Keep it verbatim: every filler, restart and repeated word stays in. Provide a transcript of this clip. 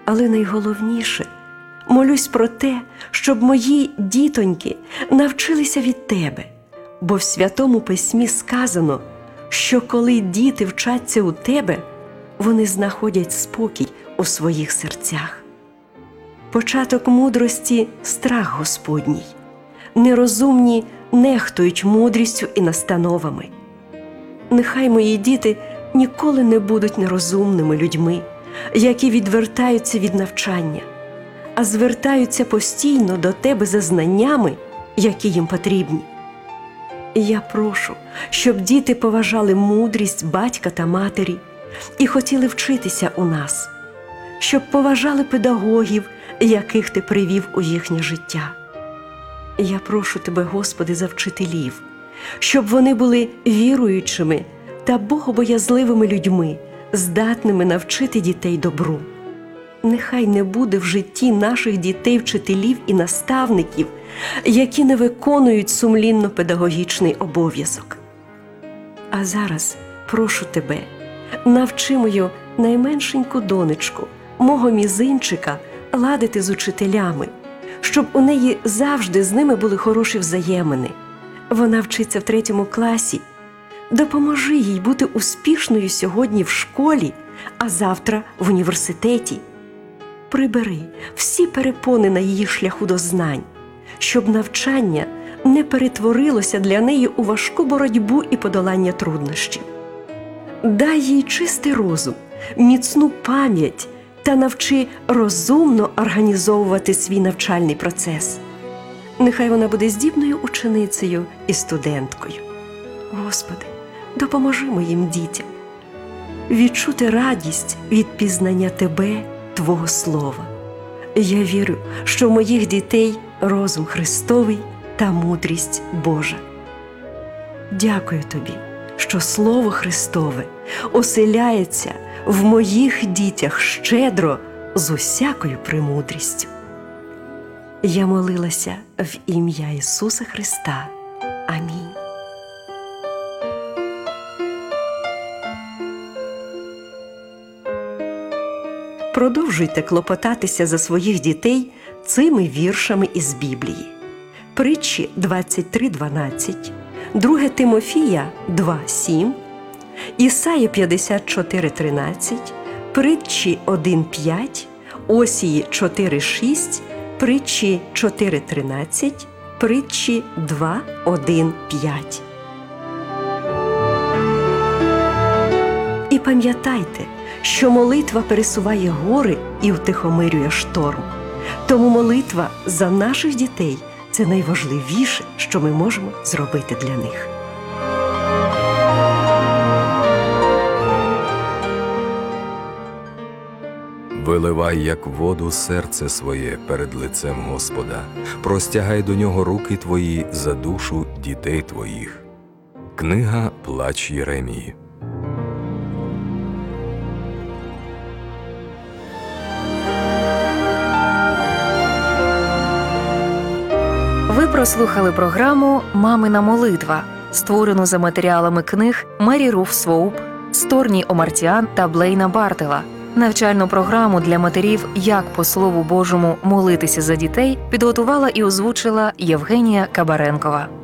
Але найголовніше, молюсь про те, щоб мої дітоньки навчилися від Тебе, бо в Святому Письмі сказано, що коли діти вчаться у Тебе, вони знаходять спокій у своїх серцях. Початок мудрості – страх Господній. Нерозумні нехтують мудрістю і настановами. Нехай мої діти ніколи не будуть нерозумними людьми, які відвертаються від навчання, а звертаються постійно до Тебе за знаннями, які їм потрібні. І я прошу, щоб діти поважали мудрість батька та матері і хотіли вчитися у нас, щоб поважали педагогів, яких Ти привів у їхнє життя. Я прошу Тебе, Господи, за вчителів, щоб вони були віруючими та богобоязливими людьми, здатними навчити дітей добру. Нехай не буде в житті наших дітей вчителів і наставників, які не виконують сумлінно педагогічний обов'язок. А зараз прошу Тебе, навчи мою найменшеньку донечку, мого мізинчика, ладити з учителями, щоб у неї завжди з ними були хороші взаємини. Вона вчиться в третьому класі. Допоможи їй бути успішною сьогодні в школі, а завтра в університеті. Прибери всі перепони на її шляху до знань, щоб навчання не перетворилося для неї у важку боротьбу і подолання труднощів. Дай їй чистий розум, міцну пам'ять та навчи розумно організовувати свій навчальний процес. Нехай вона буде здібною ученицею і студенткою. Господи, допоможи моїм дітям відчути радість від пізнання Тебе, Твого Слова. Я вірю, що в моїх дітей розум Христовий та мудрість Божа. Дякую Тобі, що Слово Христове оселяється в моїх дітях щедро з усякою премудрістю. Я молилася в ім'я Ісуса Христа. Амінь. Продовжуйте клопотатися за своїх дітей цими віршами із Біблії. Притчі двадцять три дванадцять, друге Тимофія два сім, Ісая п'ятдесят чотири тринадцять, Притчі один п'ять, Осії чотири шість, Притчі чотири тринадцять, Притчі два один п'ять. І пам'ятайте, що молитва пересуває гори і втихомирює шторм. Тому молитва за наших дітей – це найважливіше, що ми можемо зробити для них. Виливай, як воду, серце своє перед лицем Господа, простягай до нього руки твої за душу дітей твоїх. Книга «Плач Єремії». Ви прослухали програму «Мамина молитва», створену за матеріалами книг Мері Руф Своуп, Сторні Омартіан та Блейна Бартела. Навчальну програму для матерів «Як по Слову Божому молитися за дітей» підготувала і озвучила Євгенія Кабаренкова.